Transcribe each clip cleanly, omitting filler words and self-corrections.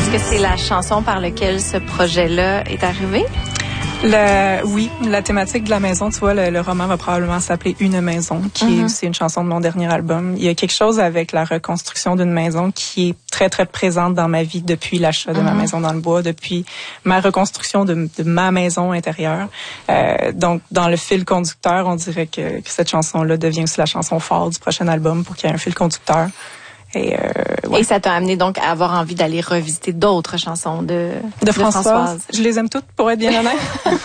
Est-ce que c'est la chanson par laquelle ce projet-là est arrivé? Oui, la thématique de la maison, tu vois, le roman va probablement s'appeler Une maison, qui est aussi une chanson de mon dernier album. Il y a quelque chose avec la reconstruction d'une maison qui est très, très présente dans ma vie depuis l'achat de ma maison dans le bois, depuis ma reconstruction de ma maison intérieure. Donc, dans le fil conducteur, on dirait que cette chanson-là devient aussi la chanson phare du prochain album pour qu'il y ait un fil conducteur. Et ça t'a amené donc à avoir envie d'aller revisiter d'autres chansons de Françoise. Je les aime toutes, pour être bien honnête.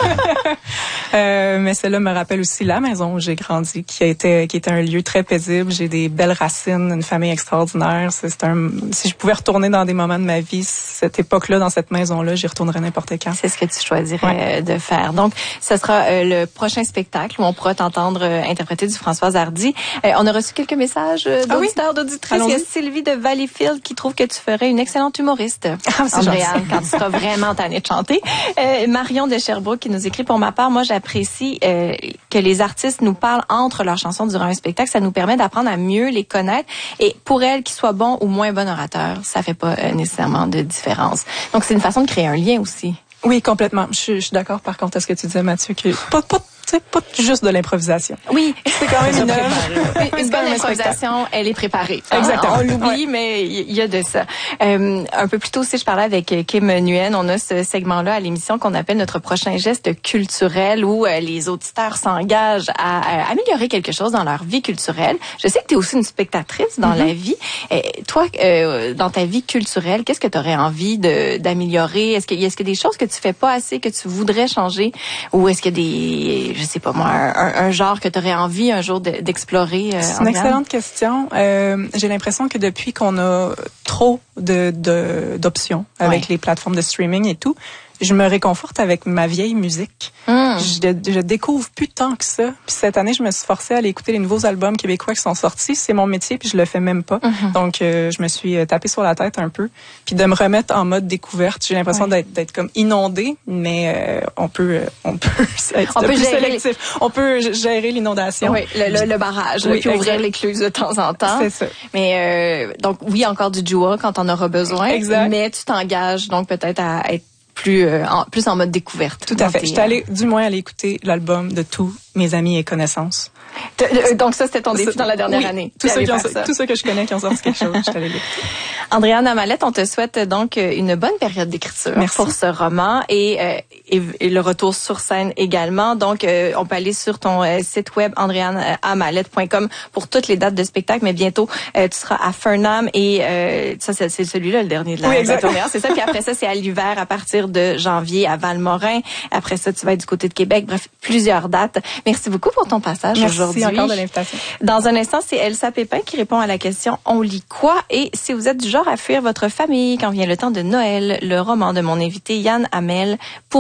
Mais celle-là me rappelle aussi la maison où j'ai grandi, qui était un lieu très paisible. J'ai des belles racines, une famille extraordinaire. Si je pouvais retourner dans des moments de ma vie, cette époque-là, dans cette maison-là, j'y retournerais n'importe quand. C'est ce que tu choisirais de faire. Donc, ce sera le prochain spectacle où on pourra t'entendre interpréter du Françoise Hardy. On a reçu quelques messages d'auditeurs, d'auditrices. Il y a Sylvie de Valleyfield qui trouve que tu ferais une excellente humoriste. Andréane, quand tu seras vraiment tannée de chanter. Marion de Sherbrooke qui nous écrit: pour ma part, moi j'apprécie que les artistes nous parlent entre leurs chansons durant un spectacle. Ça nous permet d'apprendre à mieux les connaître. Et pour elle, qu'ils soient bons ou moins bons orateurs, ça fait pas nécessairement de différence. Donc c'est une façon de créer un lien aussi. Oui, complètement. Je suis d'accord par contre à ce que tu disais, Mathieu, que pas juste de l'improvisation. Oui, c'est quand même une œuvre. Une bonne improvisation, elle est préparée. Exactement. On l'oublie, mais il y a de ça. Un peu plus tôt aussi, je parlais avec Kim Nguyen. On a ce segment-là à l'émission qu'on appelle notre prochain geste culturel, où les auditeurs s'engagent à améliorer quelque chose dans leur vie culturelle. Je sais que tu es aussi une spectatrice dans la vie. Toi, dans ta vie culturelle, qu'est-ce que tu aurais envie d'améliorer? Est-ce qu'il y a des choses que tu fais pas assez, que tu voudrais changer? Ou est-ce qu'il y a des, je sais pas moi, un genre que tu aurais envie un jour d'explorer? C'est une excellente question. J'ai l'impression que depuis qu'on a trop d'options avec les plateformes de streaming et tout, je me réconforte avec ma vieille musique. Je découvre plus tant que ça. Puis cette année, je me suis forcée à aller écouter les nouveaux albums québécois qui sont sortis. C'est mon métier, puis je le fais même pas. Donc, je me suis tapée sur la tête un peu. Puis de me remettre en mode découverte. J'ai l'impression d'être comme inondée, mais on peut être plus sélectif. On peut gérer l'inondation. Oui, le barrage, puis ouvrir l'écluse de temps en temps. C'est ça. Mais donc, oui, encore du joie quand on aura besoin. Exact. Mais tu t'engages donc peut-être à être plus en mode découverte. Tout à fait. J'étais allée, du moins, aller écouter l'album de tous mes amis et connaissances. Donc ça, c'était ton défi dans la dernière année. Tous ceux que je connais qui ont sorti quelque chose, j'étais allée l'écouter. Andréane Amalette, on te souhaite donc une bonne période d'écriture pour ce roman et le retour sur scène également. Donc, on peut aller sur ton site web andreaneamalette.com pour toutes les dates de spectacle, mais bientôt, tu seras à Fernam et ça, c'est celui-là, le dernier de la tournée. C'est ça. Puis après ça, c'est à l'hiver à partir de janvier à Valmorin. Après ça, tu vas être du côté de Québec. Bref, plusieurs dates. Merci beaucoup pour ton passage aujourd'hui. Merci encore de l'invitation. Dans un instant, c'est Elsa Pépin qui répond à la question « On lit quoi ?» Et si vous êtes du genre à fuir votre famille quand vient le temps de Noël, le roman de mon invité Yann Hamel pour